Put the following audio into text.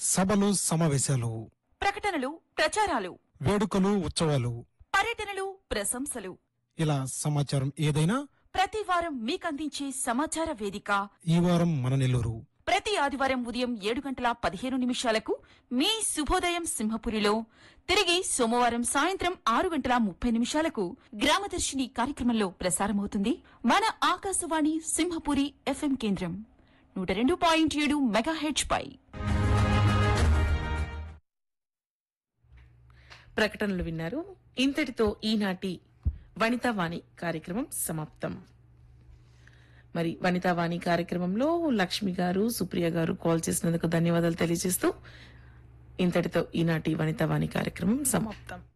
సభలు సమావేశాలు, ప్రకటనలు ప్రచారాలు, వేడుకలు ఉత్సవాలు, పర్యటనలు ప్రశంసలు, ఇలా సమాచారం ఏదైనా ప్రతి వారం మీకందించే సమాచార వేదిక ఈ వారం మన నెల్లూరు. ప్రతి ఆదివారం ఉదయం 7:15 మీ శుభోదయం సింహపురిలో, తిరిగి సోమవారం సాయంత్రం 6:30 గ్రామదర్శిని కార్యక్రమంలో ప్రసారమవుతుంది మన ఆకాశవాణి సింహపురి FM కేంద్రం 102.7 మెగాహెర్ట్జ్ పై. ప్రకటనలు విన్నారు. ఇంతటితో ఈనాటి వనితావాణి కార్యక్రమం సమాప్తం. మరి వనితావాణి కార్యక్రమంలో లక్ష్మి గారు, సుప్రియ గారు కాల్ చేసినందుకు ధన్యవాదాలు తెలియజేస్తూ ఇంతటితో ఈనాటి వనితావాణి కార్యక్రమం సమాప్తం.